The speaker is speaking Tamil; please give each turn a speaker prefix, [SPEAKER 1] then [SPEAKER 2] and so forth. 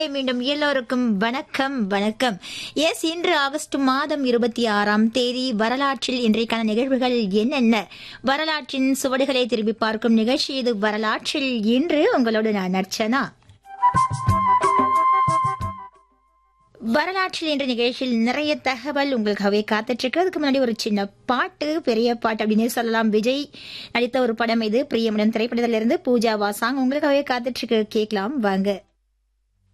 [SPEAKER 1] மீண்டும் எல்லோருக்கும் வணக்கம் வணக்கம். எஸ், இன்று ஆகஸ்ட் மாதம் 26ஆம் தேதி. வரலாற்றில் இன்றைக்கான நிகழ்வுகள் என்னென்ன? வரலாற்றின் சுவடுகளை திரும்பி பார்க்கும் நிகழ்ச்சி இது வரலாற்றில் இன்று. உங்களோடு நான் அர்ச்சனா. வரலாற்றில் என்ற நிகழ்ச்சியில் நிறைய தகவல் உங்களுக்காகவே காத்துட்டு இருக்கு. அதுக்கு முன்னாடி ஒரு சின்ன பாட்டு, பெரிய பாட்டு அப்படின்னு சொல்லலாம். விஜய் நடித்த ஒரு படம் இது. பிரியமுடன் திரைப்படத்திலிருந்து பூஜா வாசாங் உங்களுக்காகவே காத்துட்டு இருக்கு. கேட்கலாம் வாங்க.